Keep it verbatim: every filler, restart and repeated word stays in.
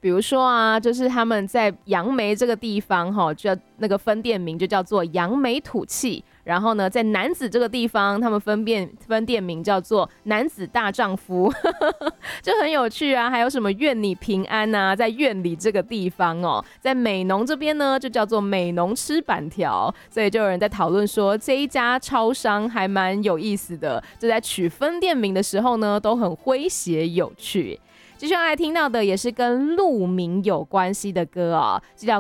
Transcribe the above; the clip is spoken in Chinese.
比如说啊，就是他们在杨梅这个地方哈，就那个分店名就叫做杨梅土气。然后呢，在男子这个地方，他们分辨分店名叫做男子大丈夫，就很有趣啊。还有什么愿你平安啊，在院里这个地方哦，在美浓这边呢，就叫做美浓吃板条。所以就有人在讨论说，这一家超商还蛮有意思的，就在取分店名的时候呢，都很诙谐有趣。接下来听到的也是跟路名有关系的歌哦，这叫